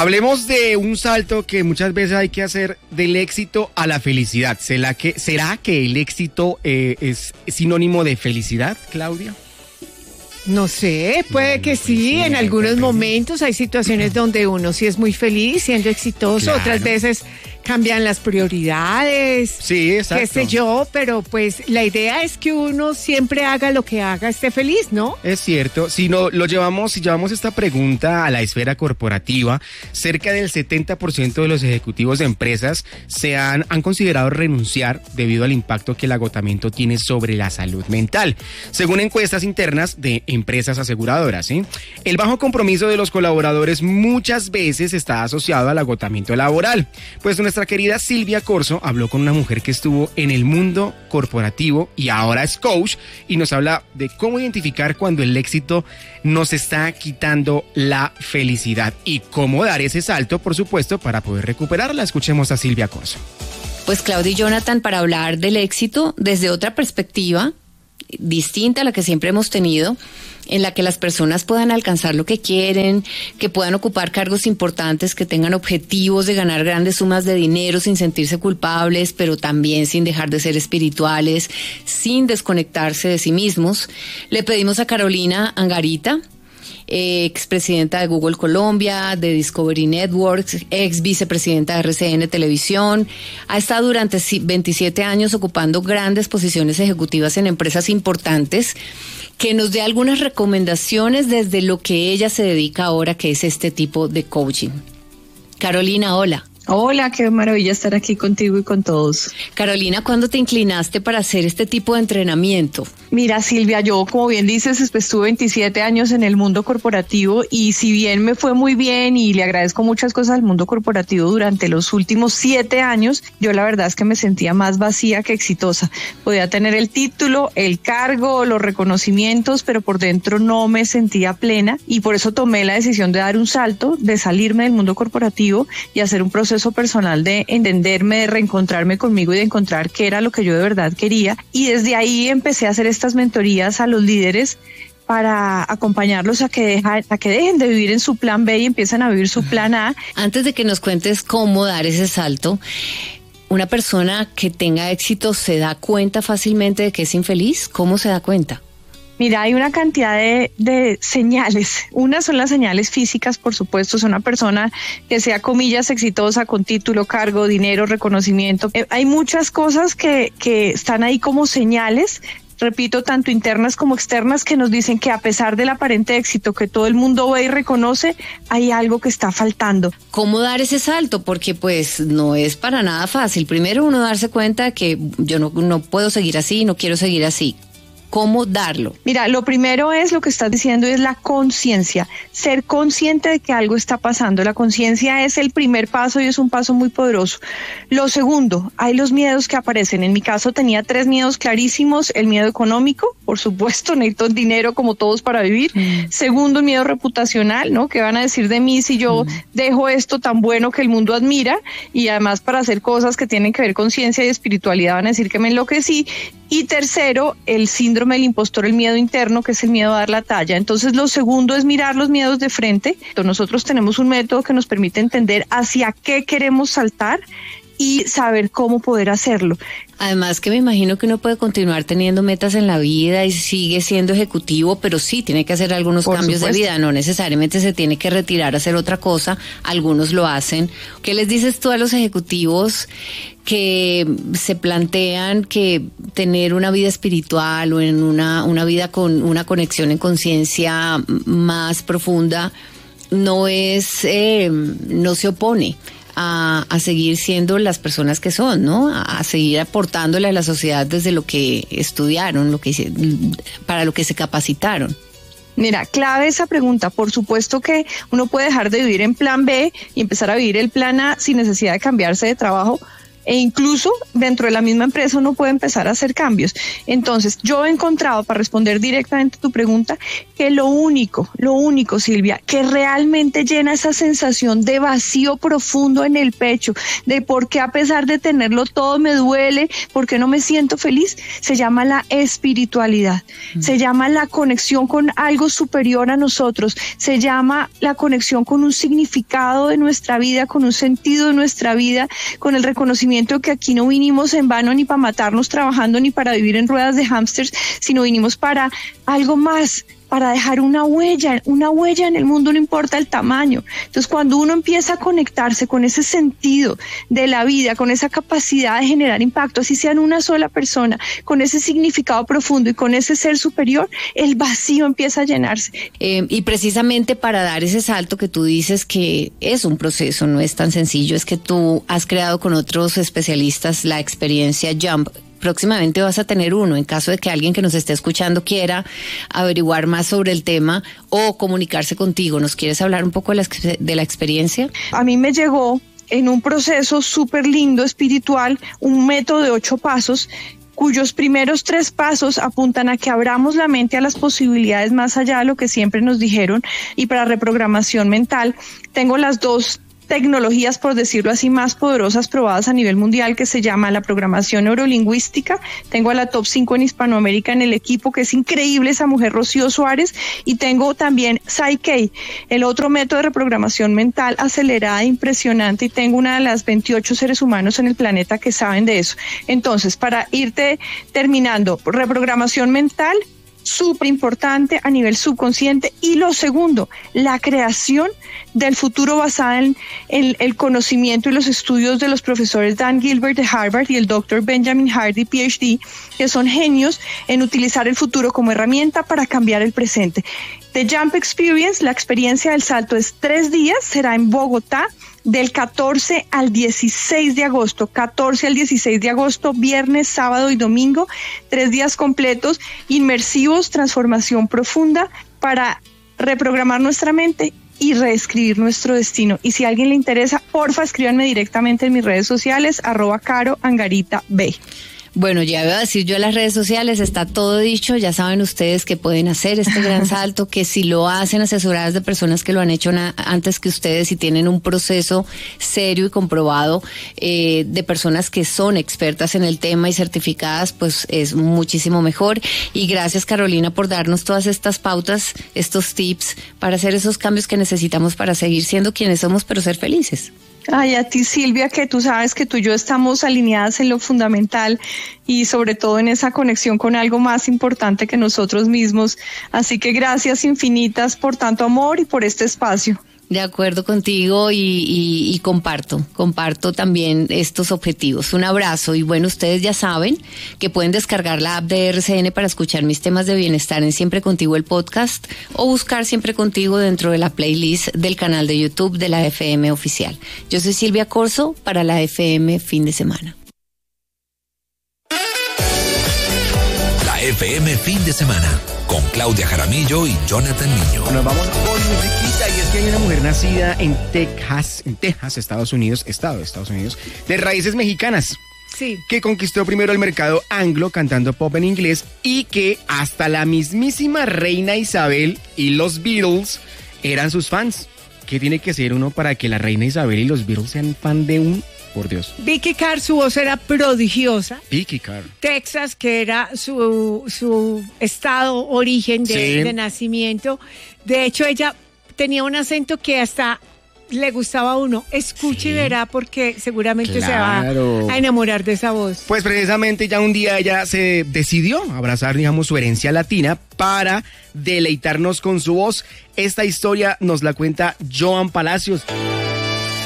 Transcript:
Hablemos de un salto que muchas veces hay que hacer del éxito a la felicidad. ¿Será que el éxito es sinónimo de felicidad, Claudia? No sé, puede que sí, en algunos momentos hay situaciones donde uno sí es muy feliz siendo exitoso, Claro. Otras veces cambian las prioridades, Sí, exacto. qué sé yo, pero pues la idea es que uno siempre haga lo que haga, esté feliz, ¿no? Es cierto, si llevamos esta pregunta a la esfera corporativa, cerca del 70% de los ejecutivos de empresas han considerado renunciar debido al impacto que el agotamiento tiene sobre la salud mental, según encuestas internas de empresas aseguradoras, ¿sí? El bajo compromiso de los colaboradores muchas veces está asociado al agotamiento laboral, pues nuestra querida Silvia Corso habló con una mujer que estuvo en el mundo corporativo y ahora es coach y nos habla de cómo identificar cuando el éxito nos está quitando la felicidad y cómo dar ese salto, por supuesto, para poder recuperarla. Escuchemos a Silvia Corso. Pues Claudia y Jonathan, para hablar del éxito desde otra perspectiva, distinta a la que siempre hemos tenido, en la que las personas puedan alcanzar lo que quieren, que puedan ocupar cargos importantes, que tengan objetivos de ganar grandes sumas de dinero sin sentirse culpables, pero también sin dejar de ser espirituales, sin desconectarse de sí mismos. Le pedimos a Carolina Angarita, expresidenta de Google Colombia, de Discovery Networks, ex vicepresidenta de RCN Televisión, ha estado durante 27 años ocupando grandes posiciones ejecutivas en empresas importantes, que nos dé algunas recomendaciones desde lo que ella se dedica ahora, que es este tipo de coaching. Carolina, hola. Hola, qué maravilla estar aquí contigo y con todos. Carolina, ¿cuándo te inclinaste para hacer este tipo de entrenamiento? Mira, Silvia, yo, como bien dices, estuve 27 años en el mundo corporativo y si bien me fue muy bien y le agradezco muchas cosas al mundo corporativo durante los últimos 7 años, yo la verdad es que me sentía más vacía que exitosa. Podía tener el título, el cargo, los reconocimientos, pero por dentro no me sentía plena y por eso tomé la decisión de dar un salto, de salirme del mundo corporativo y hacer un proceso personal de entenderme, de reencontrarme conmigo y de encontrar qué era lo que yo de verdad quería. Y desde ahí empecé a hacer estas mentorías a los líderes para acompañarlos a que dejen de vivir en su plan B y empiecen a vivir su plan A. Antes de que nos cuentes cómo dar ese salto, ¿una persona que tenga éxito se da cuenta fácilmente de que es infeliz? ¿Cómo se da cuenta? Mira, hay una cantidad de señales. Unas son las señales físicas, por supuesto, es una persona que sea, comillas, exitosa, con título, cargo, dinero, reconocimiento. Hay muchas cosas que están ahí como señales, repito, tanto internas como externas, que nos dicen que a pesar del aparente éxito que todo el mundo ve y reconoce, hay algo que está faltando. ¿Cómo dar ese salto? Porque pues no es para nada fácil. Primero uno darse cuenta que yo no puedo seguir así, no quiero seguir así. ¿Cómo darlo? Mira, lo primero es lo que estás diciendo, es la conciencia, ser consciente de que algo está pasando. La conciencia es el primer paso y es un paso muy poderoso. Lo segundo, hay los miedos que aparecen. En mi caso tenía 3 miedos clarísimos: el miedo económico, por supuesto, necesito dinero como todos para vivir. Segundo, el miedo reputacional, ¿no? ¿Qué van a decir de mí si yo dejo esto tan bueno que el mundo admira? Y además, para hacer cosas que tienen que ver con ciencia y espiritualidad, van a decir que me enloquecí. Y tercero, el síndrome del impostor, el miedo interno, que es el miedo a dar la talla. Entonces, lo segundo es mirar los miedos de frente. Nosotros tenemos un método que nos permite entender hacia qué queremos saltar y saber cómo poder hacerlo. Además que me imagino que uno puede continuar teniendo metas en la vida y sigue siendo ejecutivo, pero sí tiene que hacer algunos cambios de vida, no necesariamente se tiene que retirar a hacer otra cosa, algunos lo hacen. ¿Qué les dices tú a los ejecutivos que se plantean que tener una vida espiritual o en una vida con una conexión en conciencia más profunda no se opone a seguir siendo las personas que son, ¿no? A seguir aportándole a la sociedad desde lo que estudiaron, para lo que se capacitaron? Mira, clave esa pregunta. Por supuesto que uno puede dejar de vivir en plan B y empezar a vivir el plan A sin necesidad de cambiarse de trabajo, e incluso dentro de la misma empresa uno puede empezar a hacer cambios. Entonces, yo he encontrado, para responder directamente a tu pregunta, que lo único, Silvia, que realmente llena esa sensación de vacío profundo en el pecho, de por qué a pesar de tenerlo todo me duele, por qué no me siento feliz, se llama la espiritualidad, se llama la conexión con algo superior a nosotros, se llama la conexión con un significado de nuestra vida, con un sentido de nuestra vida, con el reconocimiento de que aquí no vinimos en vano ni para matarnos trabajando ni para vivir en ruedas de hámsters, sino vinimos para algo más, para dejar una huella en el mundo, no importa el tamaño. Entonces, cuando uno empieza a conectarse con ese sentido de la vida, con esa capacidad de generar impacto, así sea en una sola persona, con ese significado profundo y con ese ser superior, el vacío empieza a llenarse. Y precisamente para dar ese salto que tú dices que es un proceso, no es tan sencillo, es que tú has creado con otros especialistas la experiencia JUMP. Próximamente vas a tener uno, en caso de que alguien que nos esté escuchando quiera averiguar más sobre el tema o comunicarse contigo. ¿Nos quieres hablar un poco de la experiencia? A mí me llegó en un proceso súper lindo, espiritual, un método de 8 pasos, cuyos primeros 3 pasos apuntan a que abramos la mente a las posibilidades más allá de lo que siempre nos dijeron. Y para reprogramación mental tengo las 2 tecnologías, por decirlo así, más poderosas probadas a nivel mundial, que se llama la programación neurolingüística. Tengo a la top 5 en Hispanoamérica en el equipo, que es increíble, esa mujer Rocío Suárez, y tengo también Psyche, el otro método de reprogramación mental acelerada, impresionante, y tengo una de las 28 seres humanos en el planeta que saben de eso. Entonces, para irte terminando, reprogramación mental, súper importante a nivel subconsciente. Y lo segundo, la creación del futuro basada en el conocimiento y los estudios de los profesores Dan Gilbert de Harvard y el Dr. Benjamin Hardy, PhD, que son genios en utilizar el futuro como herramienta para cambiar el presente. The Jump Experience, la experiencia del salto, es 3 días, será en Bogotá, del 14 al 16 de agosto, 14 al 16 de agosto, viernes, sábado y domingo, 3 días completos, inmersivos, transformación profunda para reprogramar nuestra mente y reescribir nuestro destino. Y si a alguien le interesa, porfa, escríbanme directamente en mis redes sociales, @CaroAngaritab. Bueno, ya iba a decir yo en las redes sociales, está todo dicho, ya saben ustedes que pueden hacer este gran salto, que si lo hacen asesoradas de personas que lo han hecho antes que ustedes y tienen un proceso serio y comprobado de personas que son expertas en el tema y certificadas, pues es muchísimo mejor. Y gracias, Carolina, por darnos todas estas pautas, estos tips para hacer esos cambios que necesitamos para seguir siendo quienes somos, pero ser felices. Ay, a ti, Silvia, que tú sabes que tú y yo estamos alineadas en lo fundamental y sobre todo en esa conexión con algo más importante que nosotros mismos. Así que gracias infinitas por tanto amor y por este espacio. De acuerdo contigo y comparto también estos objetivos. Un abrazo y bueno, ustedes ya saben que pueden descargar la app de RCN para escuchar mis temas de bienestar en Siempre Contigo el podcast o buscar Siempre Contigo dentro de la playlist del canal de YouTube de la FM Oficial. Yo soy Silvia Corzo para la FM Fin de Semana. La FM Fin de Semana con Claudia Jaramillo y Jonathan Niño. Nos vamos con musiquita, y es que hay una mujer nacida en Texas, Estados Unidos, de raíces mexicanas. Sí. Que conquistó primero el mercado anglo cantando pop en inglés y que hasta la mismísima reina Isabel y los Beatles eran sus fans. ¿Qué tiene que ser uno para que la reina Isabel y los Beatles sean fan de un? Por Dios. Vicky Carr, su voz era prodigiosa. Vicky Carr. Texas, que era su estado, origen de nacimiento. De hecho, ella tenía un acento que hasta le gustaba a uno. Escuche y verá, porque seguramente se va a enamorar de esa voz. Pues precisamente ya un día ella se decidió abrazar, digamos, su herencia latina para deleitarnos con su voz. Esta historia nos la cuenta Joan Palacios.